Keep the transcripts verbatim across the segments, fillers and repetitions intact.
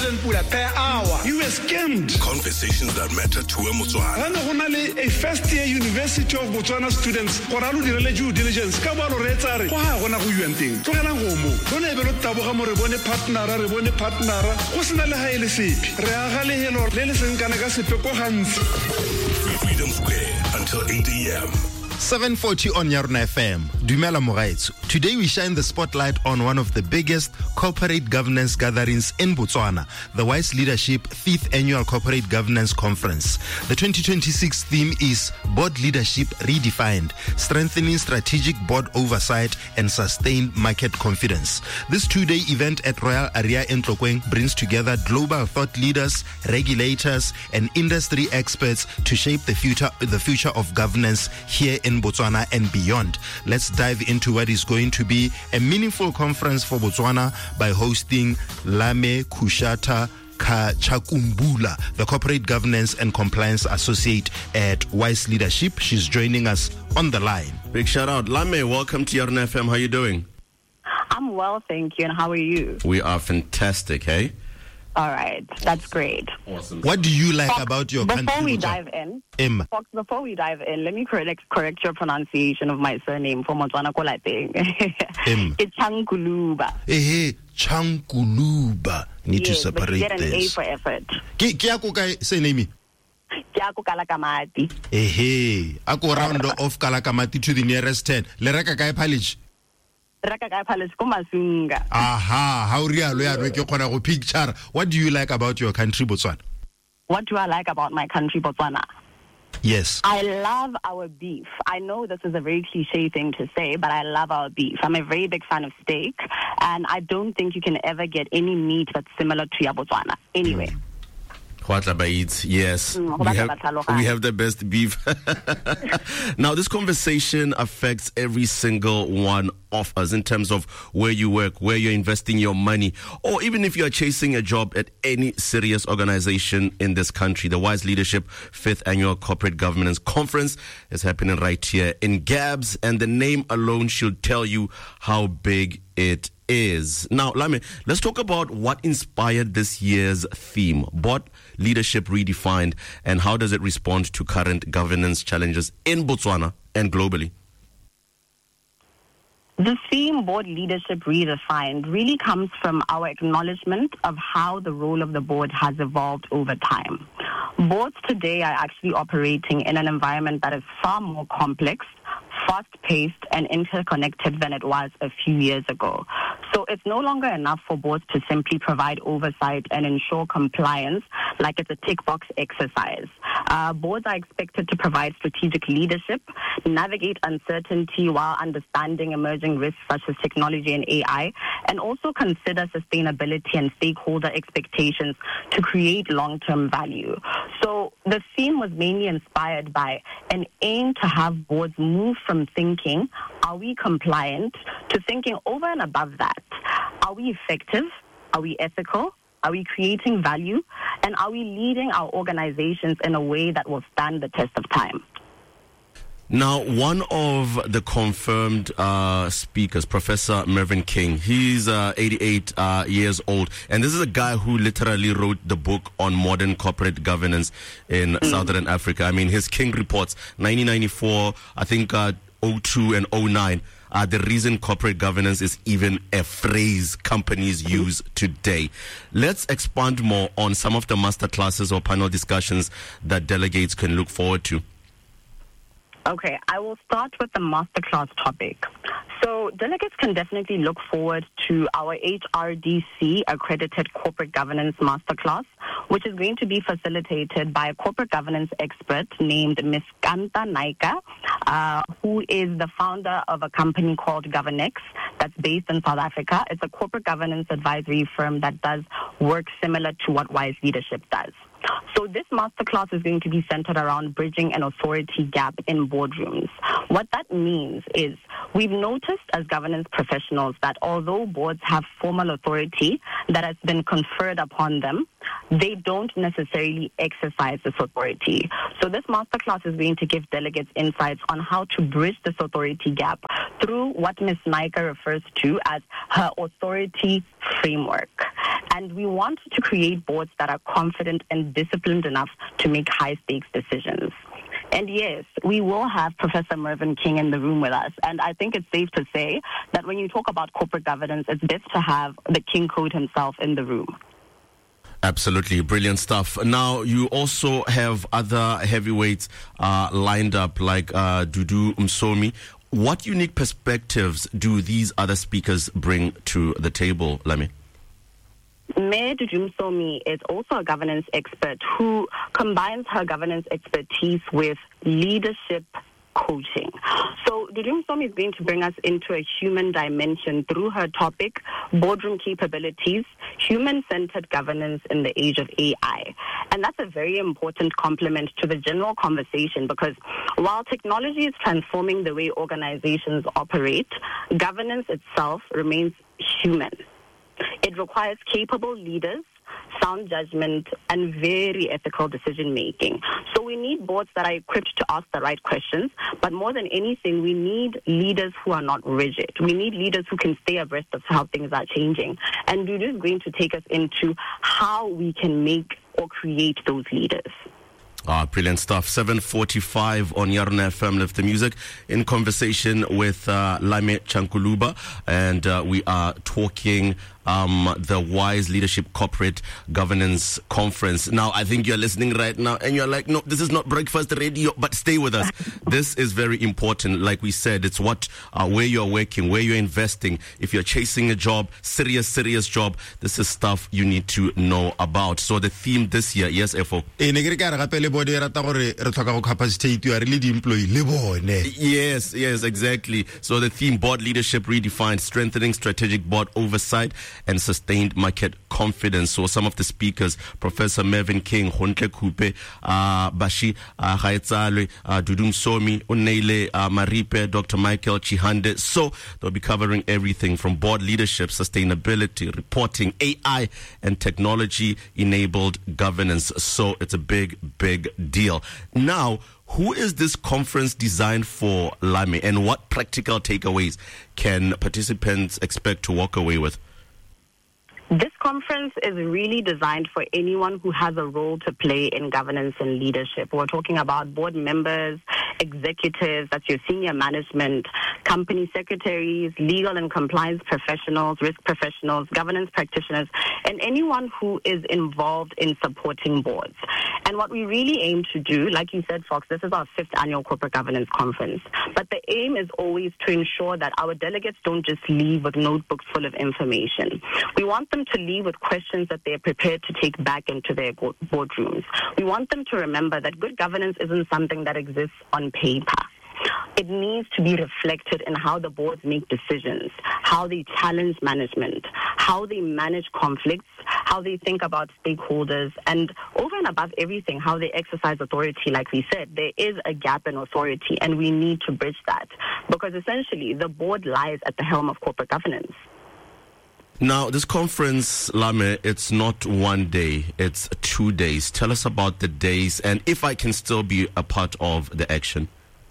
thousand pula per hour. You were scammed. Conversations that matter to a Motswana. And only a first year University of Botswana students, Koralu di due diligence, Kabalo Retare, Kwa Wana Huyanting, Togana Homo, Donebelo Tabohamo Rebone partner, Rebone partner, Wasnala Haile Sip, Reagale Helo, Lelison Kanagasi Peko Hans. Freedom Square until eight a.m. seven forty on Yarna F M. Dumela Moraitsu. Today we shine the spotlight on one of the biggest corporate governance gatherings in Botswana, the Wise Leadership fifth Annual Corporate Governance Conference. The twenty twenty-six theme is Board Leadership Redefined, Strengthening Strategic Board Oversight and Sustained Market Confidence. This two-day event at Royal Area in Tlokwen brings together global thought leaders, regulators, and industry experts to shape the future, the future of governance here in in Botswana and beyond. Let's dive into what is going to be a meaningful conference for Botswana by hosting Lame Kushata Kachakumbula, the Corporate Governance and Compliance Associate at Wise Leadership. She's joining us on the line. Big shout out. Lame, welcome to Yarna F M. How are you doing? I'm well, thank you. And how are you? We are fantastic, hey? All right, that's great. Awesome. What do you like Fox, about your before country? We dive in, Em. Fox, before we dive in, let me correct correct your pronunciation of my surname for Motswana Kolateng. Em. It's Chankuluba. Eh, Chankuluba. Need yes, to separate but you get an this. A for effort. Ki ki ako kay senemi? Kiako Kalakamati. Eh, ako round off Kalakamati to the nearest ten. Le reka kay palish. Aha, how real we are making a picture. What do you like about your country, Botswana? What do I like about my country, Botswana? Yes. I love our beef. I know this is a very cliche thing to say, but I love our beef. I'm a very big fan of steak, and I don't think you can ever get any meat that's similar to your Botswana. Anyway. Mm. Yes, mm, we, have, we have the best beef. Now, this conversation affects every single one of us in terms of where you work, where you're investing your money, or even if you're chasing a job at any serious organization in this country. The Wise Leadership fifth Annual Corporate Governance Conference is happening right here in Gabs, and the name alone should tell you how big it is. Now, Lame, let's talk about what inspired this year's theme, Board Leadership Redefined, and how does it respond to current governance challenges in Botswana and globally? The theme, Board Leadership Redefined, really comes from our acknowledgement of how the role of the board has evolved over time. Boards today are actually operating in an environment that is far more complex, fast-paced, and interconnected than it was a few years ago. So it's no longer enough for boards to simply provide oversight and ensure compliance like it's a tick box exercise. Uh, boards are expected to provide strategic leadership, navigate uncertainty while understanding emerging risks such as technology and A I, and also consider sustainability and stakeholder expectations to create long-term value. So the theme was mainly inspired by an aim to have boards move from thinking, are we compliant, to thinking over and above that. Are we effective? Are we ethical? Are we creating value? And are we leading our organizations in a way that will stand the test of time? Now, one of the confirmed uh, speakers, Professor Mervyn King, he's uh, eighty-eight uh, years old, and this is a guy who literally wrote the book on modern corporate governance in mm. Southern Africa. I mean, his King reports, nineteen ninety-four, I think uh, oh two and oh nine, Uh, the reason corporate governance is even a phrase companies use today. Let's expand more on some of the master classes or panel discussions that delegates can look forward to. Okay, I will start with the masterclass topic. So delegates can definitely look forward to our H R D C accredited corporate governance masterclass, which is going to be facilitated by a corporate governance expert named Miz Kanta Naika, uh, who is the founder of a company called GovernX that's based in South Africa. It's a corporate governance advisory firm that does work similar to what Wise Leadership does. So this masterclass is going to be centered around bridging an authority gap in boardrooms. What that means is we've noticed as governance professionals that although boards have formal authority that has been conferred upon them, they don't necessarily exercise this authority. So this masterclass is going to give delegates insights on how to bridge this authority gap through what Miz Naika refers to as her authority framework. And we want to create boards that are confident and disciplined enough to make high-stakes decisions. And yes, we will have Professor Mervyn King in the room with us. And I think it's safe to say that when you talk about corporate governance, it's best to have the King Code himself in the room. Absolutely. Brilliant stuff. Now, you also have other heavyweights uh, lined up like uh, Dudu Msomi. What unique perspectives do these other speakers bring to the table, Lami? Mayor Dudu Msomi is also a governance expert who combines her governance expertise with leadership coaching. So Dudu Msomi is going to bring us into a human dimension through her topic, boardroom capabilities, human-centered governance in the age of A I. And that's a very important complement to the general conversation, because while technology is transforming the way organizations operate, governance itself remains human. It requires capable leaders, sound judgment, and very ethical decision-making. So we need boards that are equipped to ask the right questions, but more than anything, we need leaders who are not rigid. We need leaders who can stay abreast of how things are changing. And Dudu is going to take us into how we can make or create those leaders. Ah, brilliant stuff. seven forty-five on Yarna F M, Lift the Music, in conversation with uh, Lame Chankuluba, and uh, we are talking um, the WISE Leadership Corporate Governance Conference. Now, I think you're listening right now and you're like, no, this is not breakfast radio, but stay with us. This is very important. Like we said, it's what, uh, where you're working, where you're investing. If you're chasing a job, serious, serious job, this is stuff you need to know about. So the theme this year, yes, F O? Yes, yes, exactly. So the theme, board leadership redefined, strengthening strategic board oversight and sustained market confidence. So some of the speakers, Professor Mervyn King, Hontle Kupe, uh, Bashi uh, Haetzalwe, uh, Dudu Msomi, Uneile uh, Maripe, Doctor Michael Chihande. So they'll be covering everything from board leadership, sustainability, reporting, A I, and technology-enabled governance. So it's a big, big deal. Now, who is this conference designed for, Lami, and what practical takeaways can participants expect to walk away with? This conference is really designed for anyone who has a role to play in governance and leadership. We're talking about board members, executives, that's your senior management, company secretaries, legal and compliance professionals, risk professionals, governance practitioners, and anyone who is involved in supporting boards. And what we really aim to do, like you said, Fox, this is our fifth annual corporate governance conference. But the aim is always to ensure that our delegates don't just leave with notebooks full of information. We want them to leave with questions that they're prepared to take back into their boardrooms. We want them to remember that good governance isn't something that exists on paper. It needs to be reflected in how the boards make decisions, how they challenge management, how they manage conflicts, how they think about stakeholders, and over and above everything, how they exercise authority. Like we said, there is a gap in authority, and we need to bridge that, because essentially the board lies at the helm of corporate governance. Now, this conference, Lame, it's not one day, it's two days. Tell us about the days and if I can still be a part of the action.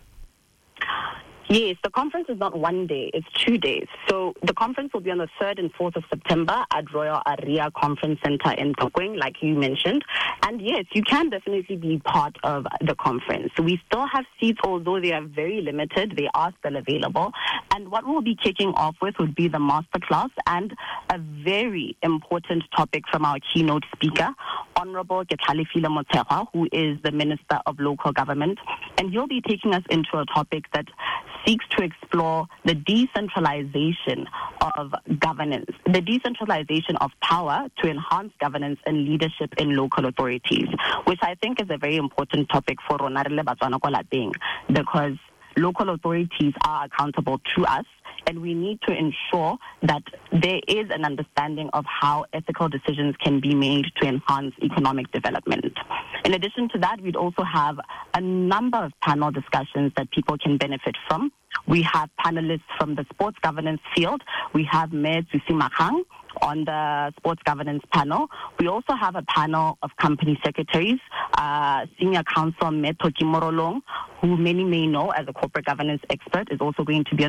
Yes, the conference is not one day, it's two days. So the conference will be on the third and fourth of September at Royal Aria Conference Center in Tokweng, like you mentioned. And yes, you can definitely be part of the conference. So we still have seats, although they are very limited. They are still available. And what we'll be kicking off with would be the masterclass and a very important topic from our keynote speaker, Honorable Ketlhalefile Motshekga, who is the Minister of Local Government. And he'll be taking us into a topic that seeks to explore the decentralization of governance, the decentralization of power to enhance governance and leadership in local authorities, which I think is a very important topic for Rona re le Batswana ko lapeng, because local authorities are accountable to us, and we need to ensure that there is an understanding of how ethical decisions can be made to enhance economic development. In addition to that, we'd also have a number of panel discussions that people can benefit from. We have panelists from the sports governance field. We have Mayor Tsusi Makhang on the sports governance panel. We also have a panel of company secretaries, uh, Senior Counsel Metho Kimorolong, who many may know as a corporate governance expert, is also going to be on the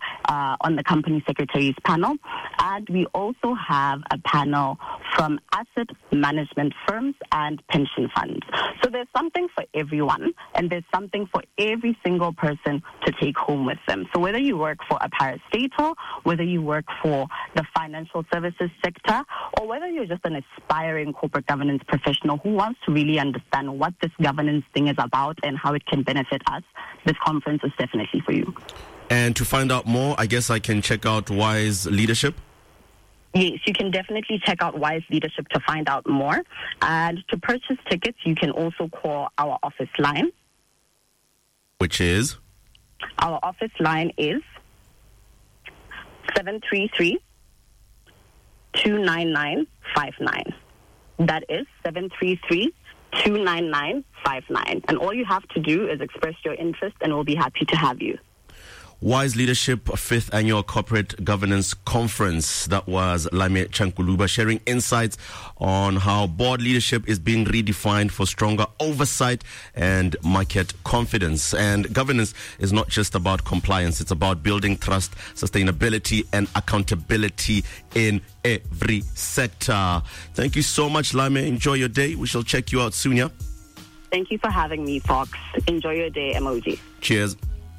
uh, on the company secretaries panel. And we also have a panel from asset management firms and pension funds. So there's something for everyone, and there's something for every single person to take home with them. So whether you work for a parastatal, whether you work for the financial services sector, or whether you're just an aspiring corporate governance professional who wants to really understand what this governance thing is about and how it can benefit us, this conference is definitely for you. And to find out more, I guess I can check out Wise Leadership. Yes, you can definitely check out Wise Leadership to find out more. And to purchase tickets, you can also call our office line. Which is? Our office line is seven three three, two nine nine, five nine. That is seven three three, two nine nine, five nine. And all you have to do is express your interest, and we'll be happy to have you. Wise Leadership, fifth Annual Corporate Governance Conference. That was Lame Chankuluba sharing insights on how board leadership is being redefined for stronger oversight and market confidence. And governance is not just about compliance. It's about building trust, sustainability, and accountability in every sector. Thank you so much, Lame. Enjoy your day. We shall check you out soon, yeah? Thank you for having me, Fox. Enjoy your day, emoji. Cheers.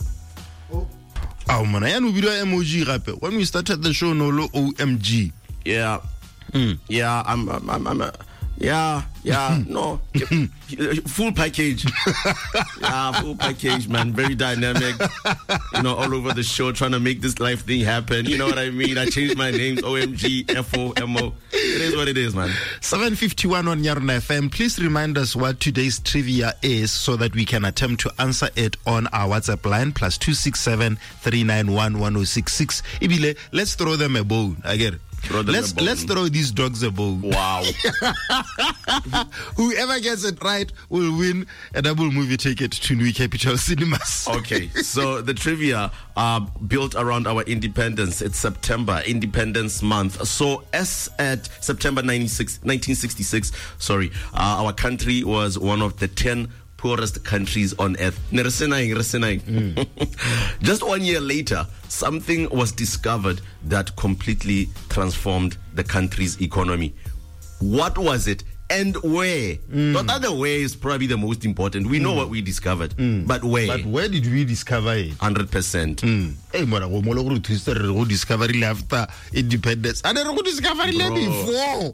Oh man, I know video emoji gape. When we started the show, no lo O M G. Yeah, mm. yeah, I'm, I'm, I'm, I'm a, yeah, yeah, no, full package. Yeah, full package, man. Very dynamic. You know, all over the show, trying to make this life thing happen. You know what I mean? I changed my names, O M G, F O M O. It is what it is, man. seven fifty-one on Nyaruna F M. Please remind us what today's trivia is so that we can attempt to answer it on our WhatsApp line, plus two six seven, three nine one, one oh six six. Ibile, let's throw them a bone. I get it. Let's let's throw these dogs a bone. Wow. Whoever gets it right will win a double movie ticket to New Capital Cinemas. Okay, so the trivia are built around our independence. It's September, Independence Month. So as at September nineteen sixty-six, sorry, uh, our country was one of the ten poorest countries on earth. Mm. Just one year later, something was discovered that completely transformed the country's economy. What was it and where? Mm. Not that the where is probably the most important. We know mm. what we discovered, mm. but where? But where did we discover it? one hundred percent. Mm. Hey, mara go mo lo go twister go discover it after independence. And then go discover it before.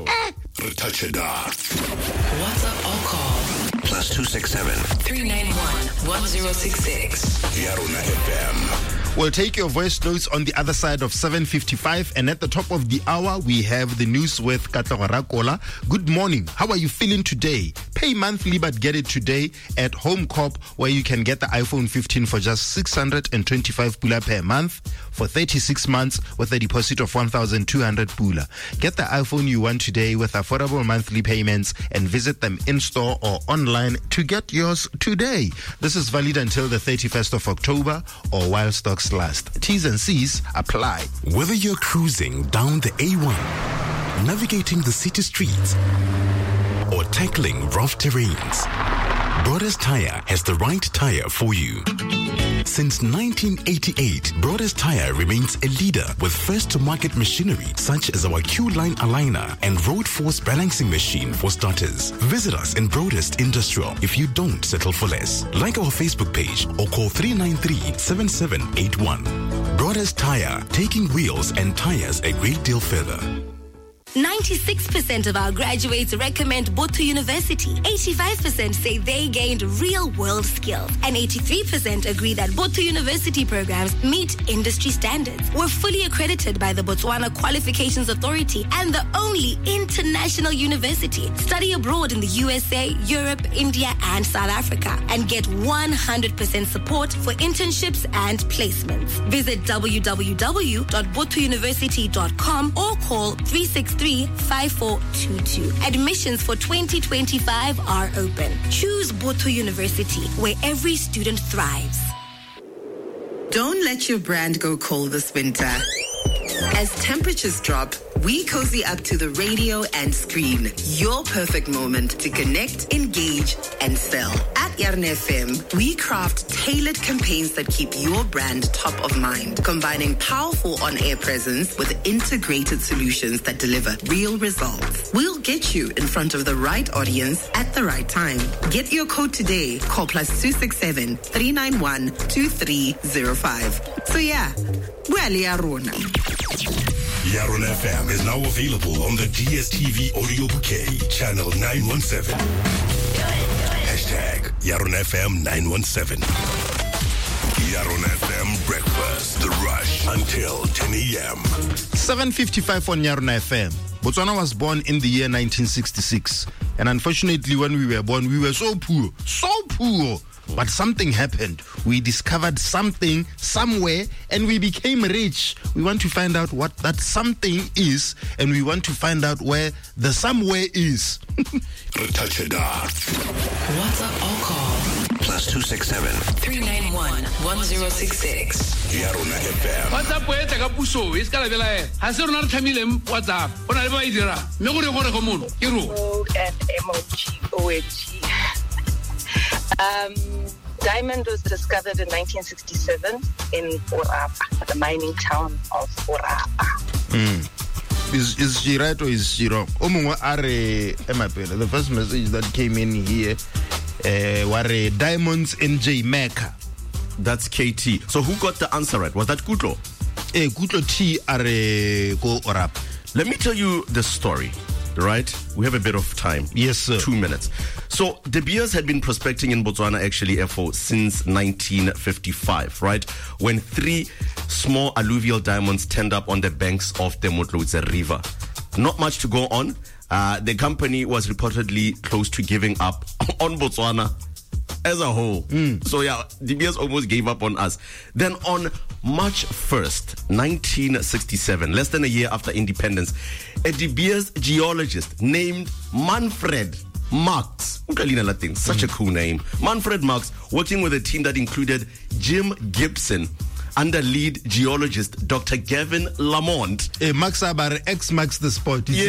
WhatsApp or call plus two six seven three nine one one zero six six. Nyaruna F M. We'll take your voice notes on the other side of seven fifty-five, and at the top of the hour, we have the news with Katlego Rakola. Good morning. How are you feeling today? Pay monthly, but get it today at Home Corp, where you can get the iPhone fifteen for just six hundred twenty-five pula per month for thirty-six months with a deposit of one thousand two hundred pula. Get the iPhone you want today with affordable monthly payments and visit them in-store or online to get yours today. This is valid until the thirty-first of October or while stocks last. T's and C's apply. Whether you're cruising down the A one, navigating the city streets, or tackling rough terrains, Brothers Tire has the right tire for you. Since nineteen eighty-eight, Brothers Tire remains a leader with first-to-market machinery such as our Q-Line aligner and road force balancing machine for starters. Visit us in Broadest Industrial if you don't settle for less. Like our Facebook page or call three nine three, seven seven eight one. Brothers Tire, taking wheels and tires a great deal further. ninety-six percent of our graduates recommend Botho University. eighty-five percent say they gained real-world skills. And eighty-three percent agree that Botho University programs meet industry standards. We're fully accredited by the Botswana Qualifications Authority and the only international university. Study abroad in the U S A, Europe, India, and South Africa. And get one hundred percent support for internships and placements. Visit w w w dot botho university dot com or call three six three, five four two two. Admissions for twenty twenty-five are open. Choose Botho University, where every student thrives. Don't let your brand go cold this winter. As temperatures drop, we cozy up to the radio and screen. Your perfect moment to connect, engage, and sell. At Yarn F M, we craft tailored campaigns that keep your brand top of mind, combining powerful on-air presence with integrated solutions that deliver real results. We'll get you in front of the right audience at the right time. Get your code today. Call plus two six seven, three nine one, two three zero five. So yeah, well, Yarona. Yarn F M is now available on the D S T V audio bouquet, channel nine one seven. Hashtag Yarn F M nine one seven. Yarn F M breakfast, the rush until ten a.m. seven fifty-five on Yarn F M. Botswana was born in the year nineteen sixty-six. And unfortunately, when we were born, we were so poor, so poor. But something happened. We discovered something somewhere and we became rich. We want to find out what that something is, and we want to find out where the somewhere is. Touch it up. WhatsApp or call. Plus two six seven. three nine one, one zero six six. Yarn F M. WhatsApp e tla ka puso e ska lebela e ha se rona re thamile WhatsApp ona le ba e dira me go re gore go mono ke ro O N M O G O N G. Um, diamond was discovered in nineteen sixty-seven in Orapa, the mining town of Orapa. Mm. Is is she right or is she wrong? The first message that came in here uh, were diamonds in Jamaica. That's K T. So who got the answer right? Was that Kutlo? Eh, Kutlo T are go Orapa. Let me tell you the story. Right? We have a bit of time. Yes, sir. Two minutes. So, De Beers had been prospecting in Botswana, actually, F O, since nineteen fifty-five, right? When three small alluvial diamonds turned up on the banks of the Motlotse River. Not much to go on. Uh, the company was reportedly close to giving up on Botswana as a whole. Mm. So, yeah, De Beers almost gave up on us. Then on March first, nineteen sixty-seven, less than a year after independence, a De Beers geologist named Manfred Marx, such a cool name, Manfred Marx, working with a team that included Jim Gibson under lead geologist Doctor Gavin Lamont. Hey, Max Abar, X marks the spot. It's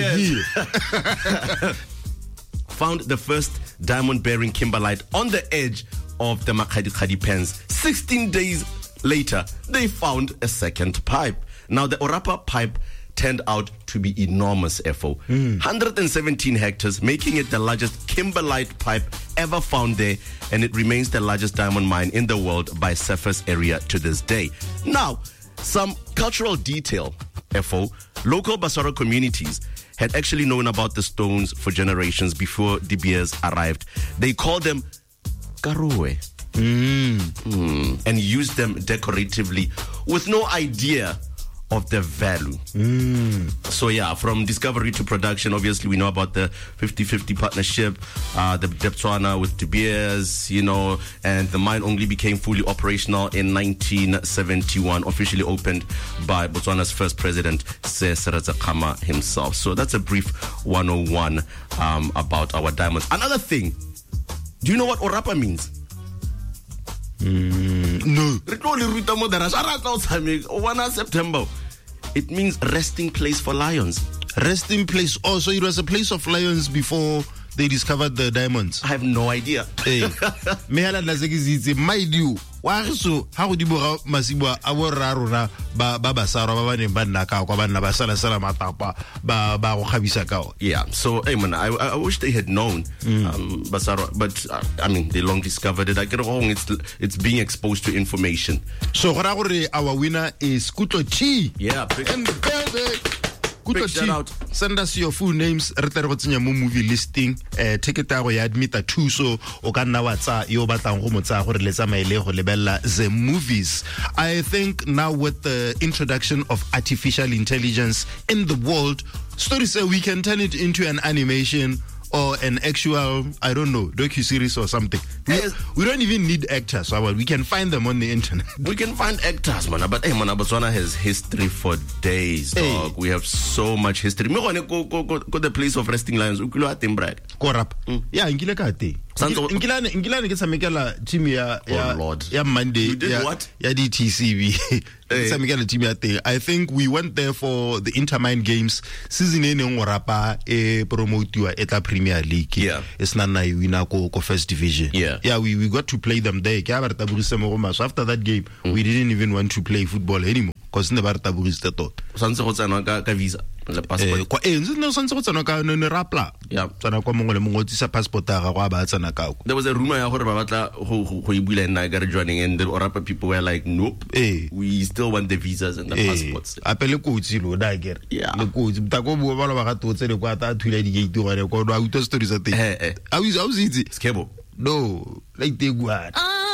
yes. Found the first diamond-bearing kimberlite on the edge of the Makadi Khadi pens. sixteen days later, they found a second pipe. Now, the Orapa pipe turned out to be enormous, F O. Mm. one hundred seventeen hectares, making it the largest kimberlite pipe ever found there, and it remains the largest diamond mine in the world by surface area to this day. Now, some cultural detail, F O. Local Basara communities had actually known about the stones for generations before De Beers arrived. They called them karowe. Mm. Mm. And used them decoratively with no idea of their value. Mm. So yeah, from discovery to production, obviously we know about the fifty-fifty partnership, uh, the Botswana with De Beers, you know, and the mine only became fully operational in nineteen seventy-one, officially opened by Botswana's first president, Se Seretse Khama himself. So that's a brief one oh one um, about our diamonds. Another thing, do you know what Orapa means? Mm, no. September. It means resting place for lions. Resting place. Oh, so it was a place of lions before they discovered the diamonds. I have no idea. Hey, mehala lazekizitse maidiu. Wa so ha go di bora masibo a bo rarona ba ba basara ba bane ba nna ka kwa ba nna ba sala sala matapa ba ba go khabisa ka. Yeah, so hey man, I I wish they had known mm. um basara, but uh, I mean they long discovered it. I get it wrong. It's it's being exposed to information. So gora gore our winner is Kutlo T. Yeah, big, and big shout out. Send us your full names. Re tle re tsenya mo movie listing. Eh ticket ya go ya admit a two, so o ka nna wa tsa yo batlang go motsa gore le tsamaile go lebella the movies. I think now with the introduction of artificial intelligence in the world, stories say we can turn it into an animation or an actual, I don't know, docu-series or something. We, yes. we don't even need actors, so we can find them on the internet. We can find actors, man. But hey, man, Botswana has history for days, dog. Hey. We have so much history. Me go go go go the place of resting lions. Ukilo atembrag. Korap. Yeah, ngile ka te. Ngilane ngilane ke tsamekela team ya ya ya Monday ya ya D T C B. Tsamekela team ya teng. I think we went there for the Intermine games season ene ngorapa e promotiwa eta Premier League. Yeah. It's not na wina ko ko first division. Yeah. Yeah, we we got to play them there. Ke ba taburisa mo go so after that game mm. we didn't even want to play football anymore because ne ba taburisa tot. Santse go tsena ka ka visa. Le passport kwa e ntse no santse go tsena ka no ne rapla yeah tsana kwa mongwe le mongwe tsa passport ya ga go ba tsena ka. There was a rumor ya gore ba batla go go ibula nna ga joining and the Orapa people were like nope eh we still want the visas and the passports. Apele kotsi lo da gere yeah le kotsi ta go bua ba ba ga totse le kwa ta thula di gate gore ko do auto stories a te eh eh a o itse skebo no like te gwa